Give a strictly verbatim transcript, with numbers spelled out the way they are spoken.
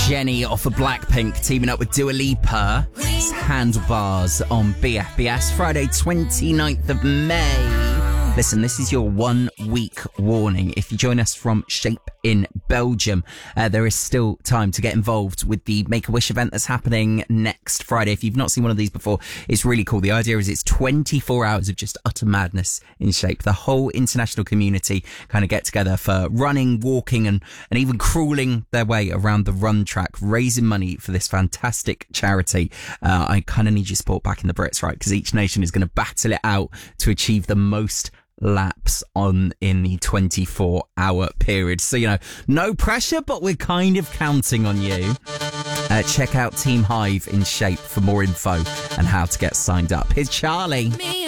Jenny off of Blackpink teaming up with Dua Lipa. It's Handlebars on B F B S, Friday twenty-ninth of May. Listen, this is your one week warning. If you join us from Shape in Belgium, uh, there is still time to get involved with the Make-A-Wish event that's happening next Friday. If you've not seen one of these before, it's really cool. The idea is it's twenty-four hours of just utter madness in Shape. The whole international community kind of get together for running, walking, and, and even crawling their way around the run track, raising money for this fantastic charity. Uh, I kind of need your support back in the Brits, right? Because each nation is going to battle it out to achieve the most laps on in the twenty-four hour period. So, you know, no pressure, but we're kind of counting on you. Uh, check out Team Hive in Shape for more info and how to get signed up. Here's Charlie.